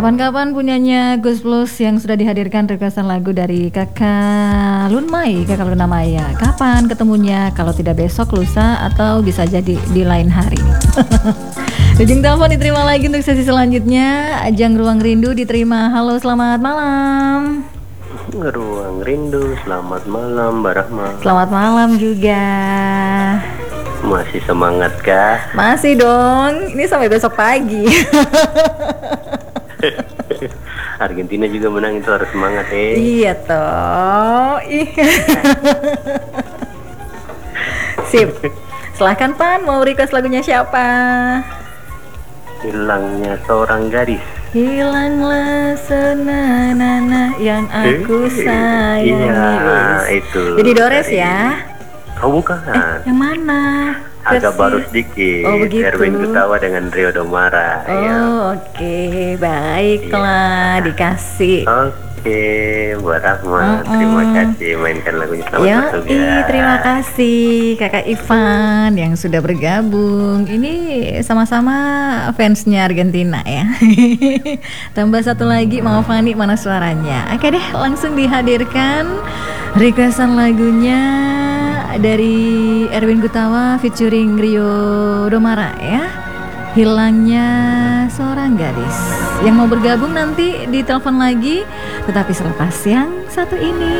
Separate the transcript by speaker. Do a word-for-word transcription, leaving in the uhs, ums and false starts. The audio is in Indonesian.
Speaker 1: Kapan-kapan punyanya Gus Plus yang sudah dihadirkan requestan lagu dari Kakak Lunmai, Kakak Luna Maya. Kapan ketemunya? Kalau tidak besok, lusa, atau bisa jadi di lain hari. Ujung telepon diterima lagi untuk sesi selanjutnya. Ajang Ruang Rindu diterima. Halo, selamat malam.
Speaker 2: Ruang Rindu, selamat malam Mbak Rahma.
Speaker 1: Selamat malam juga.
Speaker 2: Masih semangat kah?
Speaker 1: Masih dong, ini sampai besok pagi.
Speaker 2: Argentina juga menang, itu harus semangat eh.
Speaker 1: Iya toh. Ih. Sip. Silahkan Pan, mau request lagunya siapa?
Speaker 2: Hilangnya seorang gadis.
Speaker 1: Hilanglah senanana yang aku sayangi.
Speaker 2: Iya, itu.
Speaker 1: Jadi Dores
Speaker 2: dari...
Speaker 1: ya?
Speaker 2: Oh bukan.
Speaker 1: Eh, yang mana?
Speaker 2: Agak
Speaker 1: Versi...
Speaker 2: baru sedikit.
Speaker 1: Oh begitu.
Speaker 2: Erwin Gutawa dengan Rio Domara.
Speaker 1: Oh
Speaker 2: ya.
Speaker 1: oke, okay. Baiklah, ya. Dikasih.
Speaker 2: Oke, Mbak Rahma,
Speaker 1: Mm-mm.
Speaker 2: terima kasih mainkan lagunya selamat
Speaker 1: ya,
Speaker 2: bertugas.
Speaker 1: Iya, terima kasih Kakak Ivan yang sudah bergabung. Ini sama-sama fansnya Argentina ya. Tambah satu lagi, mau Fani mana suaranya? Oke deh, langsung dihadirkan requestan lagunya dari Erwin Gutawa featuring Rio Domara ya. Hilangnya seorang gadis. Yang mau bergabung nanti ditelepon lagi, tetapi selepas yang satu ini.